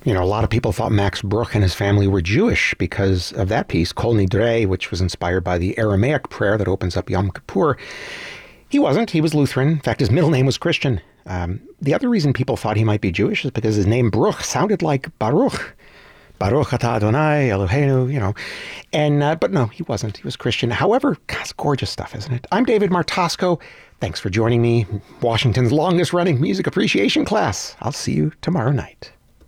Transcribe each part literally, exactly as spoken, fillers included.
You know, a lot of people thought Max Bruch and his family were Jewish because of that piece, Kol Nidre, which was inspired by the Aramaic prayer that opens up Yom Kippur. He wasn't. He was Lutheran. In fact, his middle name was Christian. Um, the other reason people thought he might be Jewish is because his name Bruch sounded like Baruch. Baruch atah Adonai Eloheinu, you know. And, uh, but no, he wasn't. He was Christian. However, it's gorgeous stuff, isn't it? I'm David Martosco. Thanks for joining me. Washington's longest running music appreciation class. I'll see you tomorrow night.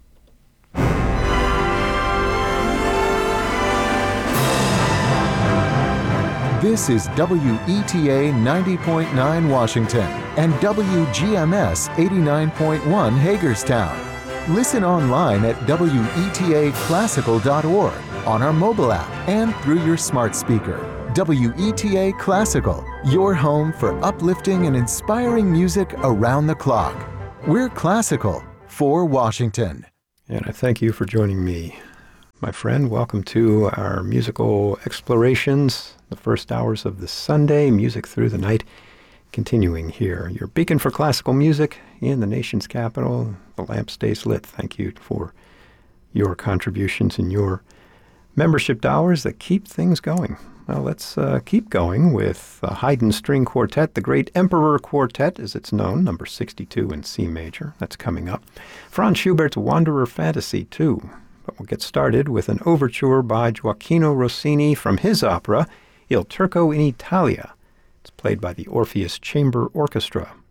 This is W E T A ninety point nine Washington and W G M S eighty-nine point one Hagerstown. Listen online at W E T A classical dot org, on our mobile app, and through your smart speaker. W E T A Classical, your home for uplifting and inspiring music around the clock. We're classical for Washington. And I thank you for joining me. My friend, welcome to our musical explorations, the first hours of the Sunday, music through the night, continuing here. Your beacon for classical music in the nation's capital. The lamp stays lit. Thank you for your contributions and your membership dollars that keep things going. Well, let's uh, keep going with the Haydn String Quartet, the Great Emperor Quartet, as it's known, number sixty-two in C major. That's coming up. Franz Schubert's Wanderer Fantasy, too. But we'll get started with an overture by Gioacchino Rossini from his opera, Il Turco in Italia. It's played by the Orpheus Chamber Orchestra.